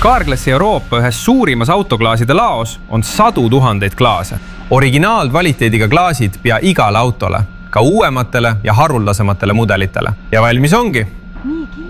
Carglassi Euroopa ühes suurimas autoklaaside laos on sadu tuhandeid klaase. Originaalkvaliteediga klaasid pea igale autole, ka uuematele ja haruldasematele mudelitele. Ja valmis ongi.